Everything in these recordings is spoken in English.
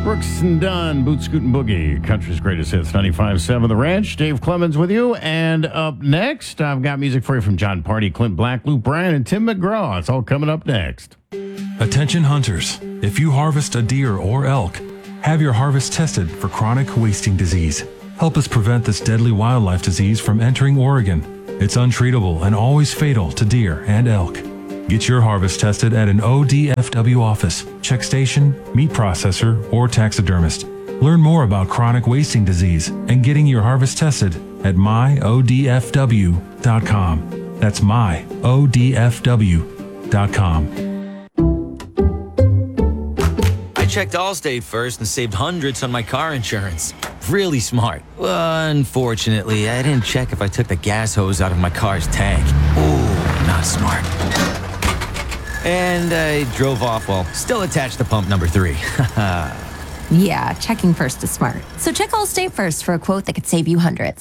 Brooks and Dunn, Boot Scoot and Boogie, country's greatest hits, 95.7 The Ranch. Dave Clemens with you. And up next, I've got music for you from John Party, Clint Black, Luke Bryan, and Tim McGraw. It's all coming up next. Attention hunters, if you harvest a deer or elk, have your harvest tested for chronic wasting disease. Help us prevent this deadly wildlife disease from entering Oregon. It's untreatable and always fatal to deer and elk. Get your harvest tested at an ODFW office, check station, meat processor, or taxidermist. Learn more about chronic wasting disease and getting your harvest tested at myodfw.com. That's myodfw.com. I checked Allstate first and saved hundreds on my car insurance. Really smart. Unfortunately, I didn't check if I took the gas hose out of my car's tank. Ooh, not smart. And I drove off while still attached to pump number 3. Yeah, checking first is smart. So check Allstate first for a quote that could save you hundreds.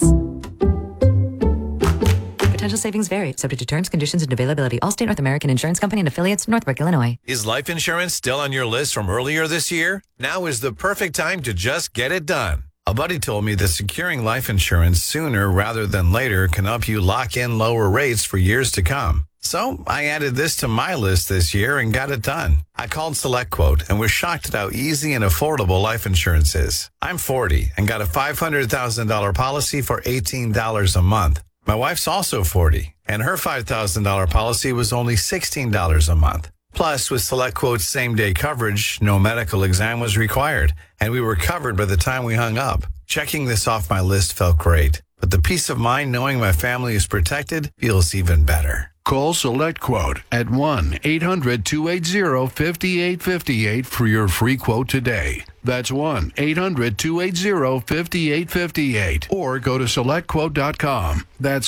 Potential savings vary, subject to terms, conditions, and availability. Allstate North American Insurance Company and affiliates, Northbrook, Illinois. Is life insurance still on your list from earlier this year? Now is the perfect time to just get it done. A buddy told me that securing life insurance sooner rather than later can help you lock in lower rates for years to come. So I added this to my list this year and got it done. I called SelectQuote and was shocked at how easy and affordable life insurance is. I'm 40 and got a $500,000 policy for $18 a month. My wife's also 40, and her $5,000 policy was only $16 a month. Plus, with SelectQuote's same-day coverage, no medical exam was required, and we were covered by the time we hung up. Checking this off my list felt great, but the peace of mind knowing my family is protected feels even better. Call SelectQuote at 1-800-280-5858 for your free quote today. That's 1-800-280-5858. Or go to SelectQuote.com. That's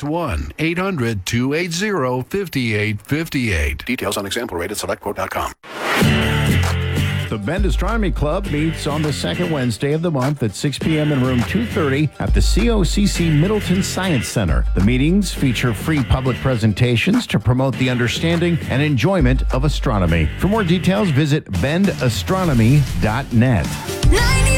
1-800-280-5858. Details on example rate at SelectQuote.com. The Bend Astronomy Club meets on the second Wednesday of the month at 6 p.m. in room 230 at the COCC Middleton Science Center. The meetings feature free public presentations to promote the understanding and enjoyment of astronomy. For more details, visit bendastronomy.net.